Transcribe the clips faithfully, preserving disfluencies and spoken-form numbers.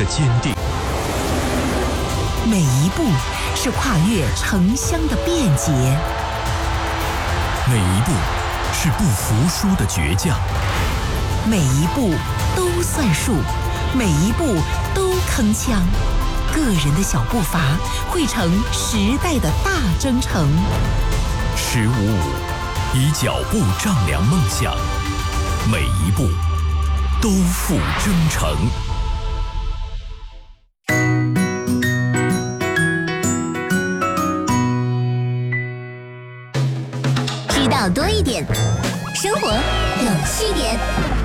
的坚定， 每一步是跨越城乡的便捷， 每一步是不服输的倔强， 每一步都算数，每一步都铿锵。个人的小步伐汇成时代的大征程。 十五五，以脚步丈量梦想，每一步都付征程。 知道多一点，生活有趣点。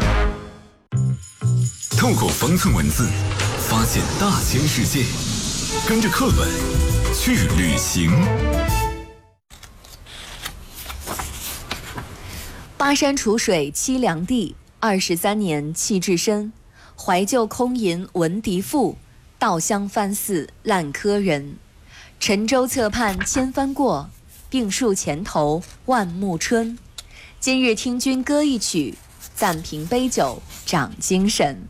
透过方寸文字，发现大千世界，跟着课本去旅行。 巴山楚水凄凉地，二十三年弃置身。怀旧空吟闻笛赋，稻香翻似烂柯人。沉舟侧畔千帆过，病树前头万木春。今日听君歌一曲，暂凭杯酒长精神。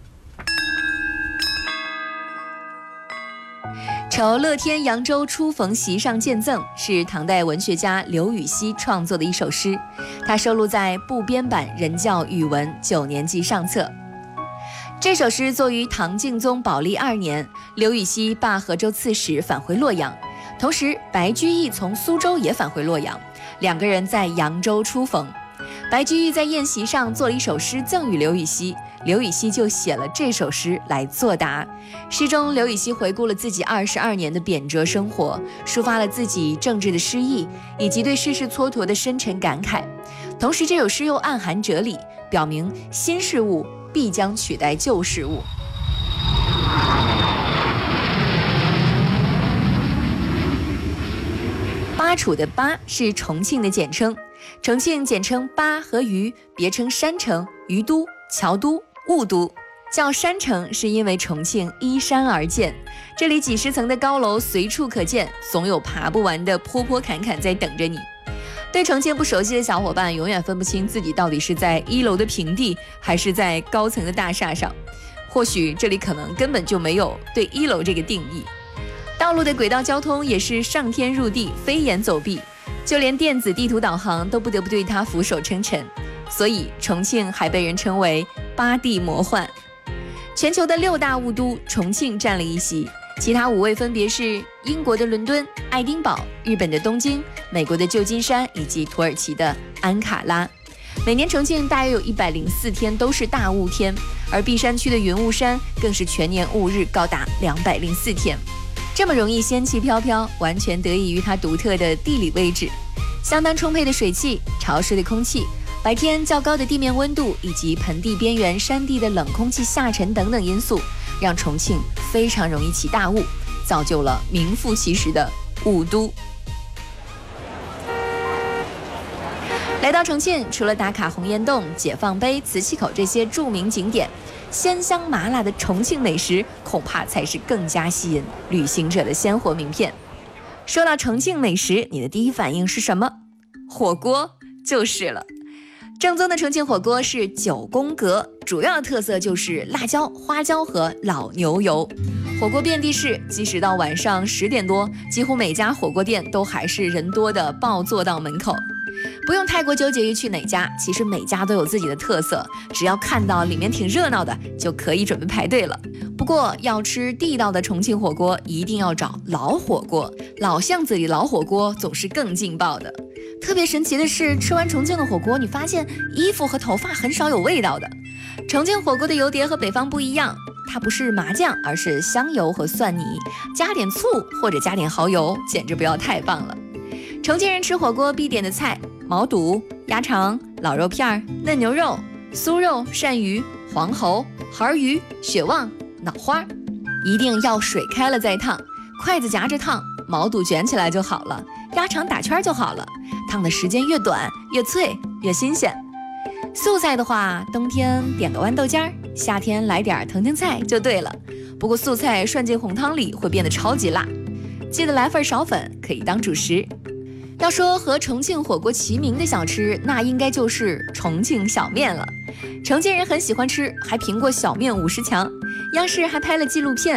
酬乐天扬州初逢席上见赠是唐代文学家刘禹锡创作的一首诗，它收录在部编版人教语文九年级上册。这首诗作于唐敬宗宝历二年，刘禹锡罢河州刺史返回洛阳，同时白居易从苏州也返回洛阳，两个人在扬州初逢。白居易在宴席上做了一首诗赠予刘禹锡，刘禹锡就写了这首诗来作答。诗中刘禹锡回顾了自己二十二年的贬谪生活，抒发了自己政治的失意以及对世事蹉跎的深沉感慨。同时这首诗又暗含哲理，表明新事物必将取代旧事物。巴楚的巴是重庆的简称，重庆简称巴和渝，别称山城、渝都、侨都、雾都。叫山城是因为重庆依山而建，这里几十层的高楼随处可见，总有爬不完的坡坡坎坎在等着你。对重庆不熟悉的小伙伴永远分不清自己到底是在一楼的平地还是在高层的大厦上，或许这里可能根本就没有对一楼这个定义。道路的轨道交通也是上天入地，飞檐走壁，就连电子地图导航都不得不对它俯首称臣，所以重庆还被人称为巴地魔幻。全球的六大雾都，重庆占了一席，其他五位分别是英国的伦敦、爱丁堡、日本的东京、美国的旧金山以及土耳其的安卡拉。每年重庆大约有一百零四天都是大雾天，而璧山区的云雾山更是全年雾日高达两百零四天。这么容易仙气飘飘，完全得益于它独特的地理位置，相当充沛的水汽、潮湿的空气，白天较高的地面温度以及盆地边缘山地的冷空气下沉等等因素，让重庆非常容易起大雾，造就了名副其实的雾都。来到重庆，除了打卡洪崖洞、解放碑、磁器口这些著名景点，鲜香麻辣的重庆美食恐怕才是更加吸引旅行者的鲜活名片。说到重庆美食，你的第一反应是什么？火锅就是了。正宗的重庆火锅是九宫格，主要特色就是辣椒、花椒和老牛油。火锅遍地是，即使到晚上十点多，几乎每家火锅店都还是人多的爆坐到门口。不用太过纠结于去哪家，其实每家都有自己的特色，只要看到里面挺热闹的，就可以准备排队了。不过要吃地道的重庆火锅，一定要找老火锅，老巷子里老火锅总是更劲爆的。特别神奇的是，吃完重庆的火锅，你发现衣服和头发很少有味道的。重庆火锅的油碟和北方不一样，它不是麻酱，而是香油和蒜泥，加点醋或者加点蚝油，简直不要太棒了。重庆人吃火锅必点的菜：毛肚、鸭肠、老肉片、嫩牛肉、酥肉、鳝鱼、黄喉、孩鱼、血旺、脑花，一定要水开了再烫，筷子夹着烫，毛肚卷起来就好了，鸭肠打圈就好了，烫的时间越短越脆越新鲜。素菜的话，冬天点个豌豆尖儿，夏天来点腾腾菜就对了。不过素菜涮进红汤里会变得超级辣，记得来份苕粉，可以当主食。要说和重庆火锅齐名的小吃，那应该就是重庆小面了。重庆人很喜欢吃，还评过小面五十强。央视还拍了纪录片，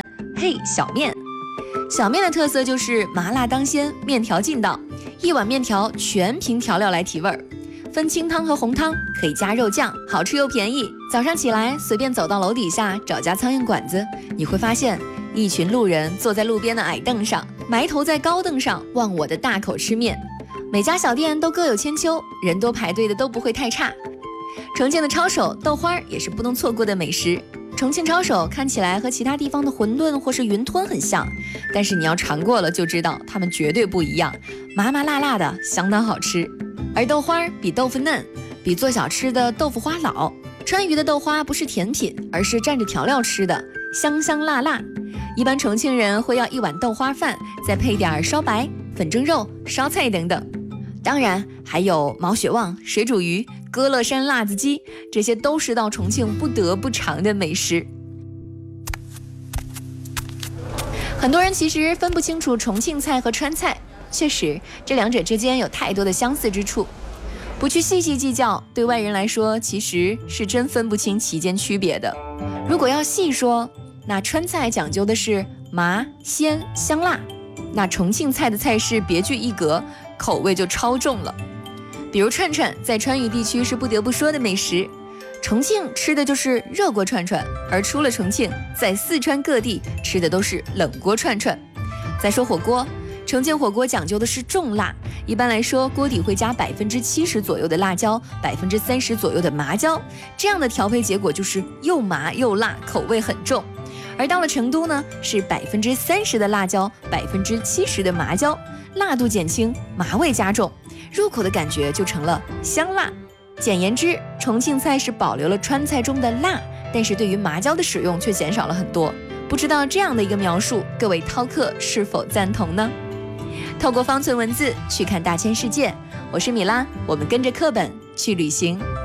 配小面。小面的特色就是麻辣当先，面条劲道，一碗面条全凭调料来提味儿，分清汤和红汤，可以加肉酱，好吃又便宜。早上起来随便走到楼底下找家苍蝇馆子，你会发现一群路人坐在路边的矮凳上，埋头在高凳上忘我的大口吃面。每家小店都各有千秋，人多排队的都不会太差。重庆的抄手豆花也是不能错过的美食。重庆抄手看起来和其他地方的馄饨或是云吞很像，但是你要尝过了就知道它们绝对不一样，麻麻辣辣的，相当好吃。而豆花比豆腐嫩，比做小吃的豆腐花老。川渝的豆花不是甜品，而是蘸着调料吃的，香香辣辣。一般重庆人会要一碗豆花饭，再配点烧白、粉蒸肉、烧菜等等。当然还有毛血旺、水煮鱼、歌乐山辣子鸡，这些都是到重庆不得不尝的美食。很多人其实分不清楚重庆菜和川菜，确实这两者之间有太多的相似之处，不去细细计较，对外人来说其实是真分不清其间区别的。如果要细说，那川菜讲究的是麻、鲜、香辣，那重庆菜的菜式别具一格，口味就超重了。比如串串在川渝地区是不得不说的美食，重庆吃的就是热锅串串，而出了重庆，在四川各地吃的都是冷锅串串。再说火锅，重庆火锅讲究的是重辣，一般来说锅底会加百分之七十左右的辣椒，百分之三十左右的麻椒，这样的调配结果就是又麻又辣，口味很重。而到了成都呢，是百分之三十的辣椒，百分之七十的麻椒，辣度减轻，麻味加重，入口的感觉就成了香辣。简言之，重庆菜是保留了川菜中的辣，但是对于麻椒的使用却减少了很多。不知道这样的一个描述，各位饕客是否赞同呢？透过方寸文字去看大千世界，我是米拉，我们跟着课本去旅行。